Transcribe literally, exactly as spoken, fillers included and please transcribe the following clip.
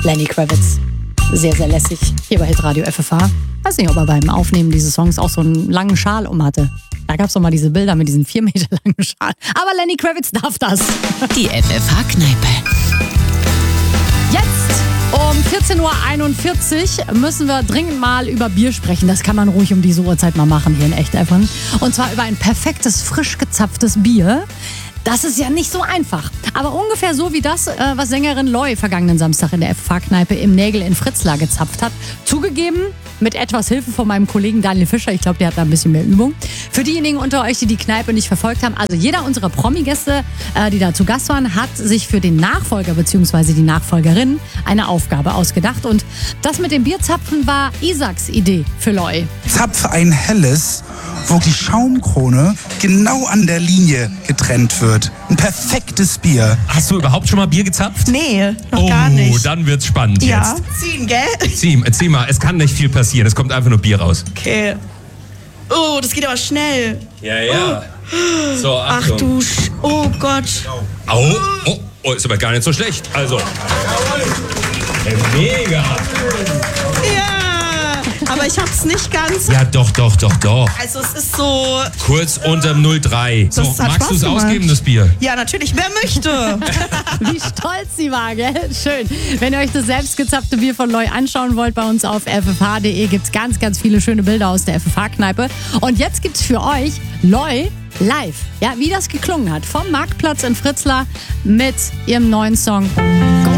Lenny Kravitz. Sehr, sehr lässig. Hier bei Hitradio F F H. Weiß nicht, ob er beim Aufnehmen dieses Songs auch so einen langen Schal um hatte. Da gab es doch mal diese Bilder mit diesem vier Meter langen Schal. Aber Lenny Kravitz darf das. Die F F H-Kneipe. Jetzt um vierzehn Uhr einundvierzig müssen wir dringend mal über Bier sprechen. Das kann man ruhig um diese Uhrzeit mal machen hier in Echt-Effen. Und zwar über ein perfektes, frisch gezapftes Bier. Das ist ja nicht so einfach. Aber ungefähr so wie das, äh, was Sängerin Loi vergangenen Samstag in der F F H-Kneipe im Nägel in Fritzlar gezapft hat. Zugegeben, mit etwas Hilfe von meinem Kollegen Daniel Fischer. Ich glaube, der hat da ein bisschen mehr Übung. Für diejenigen unter euch, die die Kneipe nicht verfolgt haben, also jeder unserer Promi-Gäste, äh, die da zu Gast waren, hat sich für den Nachfolger bzw. die Nachfolgerin eine Aufgabe ausgedacht. Und das mit dem Bierzapfen war Isaks Idee für Loi. Zapfe ein helles, wo die Schaumkrone genau an der Linie getrennt wird. Ein perfektes Bier. Hast du überhaupt schon mal Bier gezapft? Nee, noch oh, gar nicht. Oh, dann wird's spannend ja. jetzt. Ziehen, gell? Zieh, zieh mal, es kann nicht viel passieren. Es kommt einfach nur Bier raus. Okay. Oh, das geht aber schnell. Ja, ja. Oh. So, Achtung. Ach du Sch... Oh Gott. Au. Oh, oh, ist aber gar nicht so schlecht. Also. Mega. Ja, aber ich hab's nicht ganz... Ja, doch, doch, doch, doch. Also es ist so... Kurz unterm null Komma drei. So, Das hat magst Spaß du es gemacht. ausgeben, das Bier? Ja, natürlich. Wer möchte? Wie stolz sie war, gell? Schön. Wenn ihr euch das selbstgezapfte Bier von Loi anschauen wollt, bei uns auf f f h punkt d e gibt es ganz, ganz viele schöne Bilder aus der F F H-Kneipe. Und jetzt gibt es für euch Loi live. Ja, wie das geklungen hat. Vom Marktplatz in Fritzlar mit ihrem neuen Song